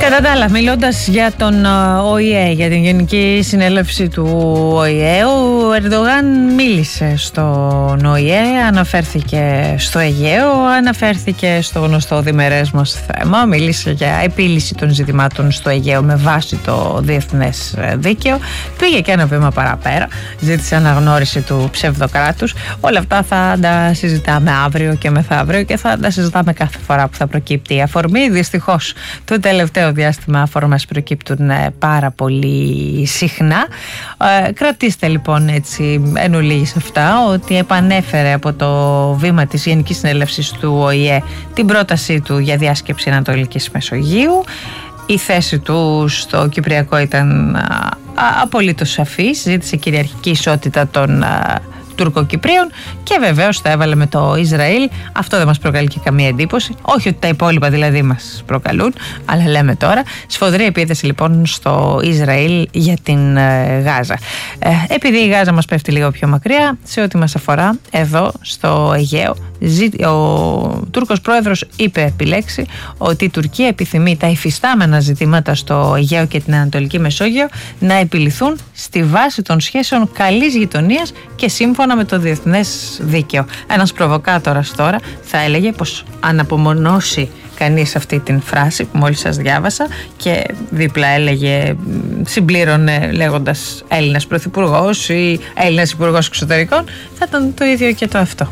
Κατά τα άλλα, μιλώντας για τον ΟΗΕ, για την Γενική Συνέλευση του ΟΗΕ, ο Ερντογάν μίλησε στον ΟΗΕ, αναφέρθηκε στο Αιγαίο, αναφέρθηκε στο γνωστό διμερές μας θέμα, μίλησε για επίλυση των ζητημάτων στο Αιγαίο με βάση το διεθνές δίκαιο, πήγε και ένα βήμα παραπέρα, ζήτησε αναγνώριση του ψευδοκράτους. Όλα αυτά θα τα συζητάμε αύριο και μεθαύριο και θα τα συζητάμε κάθε φορά που θα προκύπτει η αφορμή. Δυστυχώς το τελευταίο διάστημα αφορμές προκύπτουν πάρα πολύ συχνά. Κρατήστε λοιπόν έτσι εν ολίγης αυτά ότι επανέφερε από το βήμα της Γενικής Συνέλευσης του ΟΗΕ την πρότασή του για διάσκεψη Ανατολικής Μεσογείου. Η θέση του στο Κυπριακό ήταν απολύτως σαφής, ζήτησε κυριαρχική ισότητα των Τουρκοκυπρίων και βεβαίως τα έβαλε με το Ισραήλ. Αυτό δεν μας προκαλεί και καμία εντύπωση. Όχι ότι τα υπόλοιπα δηλαδή μας προκαλούν, αλλά λέμε τώρα. Σφοδρή επίθεση λοιπόν στο Ισραήλ για την Γάζα. Επειδή η Γάζα μας πέφτει λίγο πιο μακριά, σε ό,τι μας αφορά εδώ στο Αιγαίο, ο Τούρκος πρόεδρος είπε επιλέξει ότι η Τουρκία επιθυμεί τα υφιστάμενα ζητήματα στο Αιγαίο και την Ανατολική Μεσόγειο να επιληθούν στη βάση των σχέσεων καλής γειτονίας και σύμφωνα με το διεθνές δίκαιο. Ένας προβοκάτορας τώρα θα έλεγε πως αν απομονώσει κανείς αυτή την φράση που μόλις σας διάβασα και δίπλα έλεγε, συμπλήρωνε λέγοντας Έλληνας πρωθυπουργός ή Έλληνας υπουργός εξωτερικών, θα ήταν το ίδιο και το αυτό.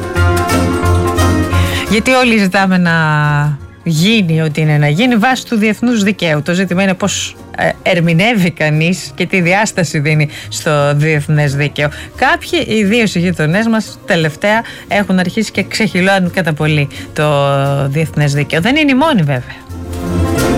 Γιατί όλοι ζητάμε να γίνει ό,τι είναι να γίνει βάσει του διεθνούς δικαίου. Το ζήτημα είναι πώς ερμηνεύει κανείς και τι διάσταση δίνει στο διεθνές δίκαιο. Κάποιοι, ιδίως οι γειτονές μας, τελευταία έχουν αρχίσει και ξεχυλώνουν κατά πολύ το διεθνές δίκαιο. Δεν είναι οι μόνοι βέβαια.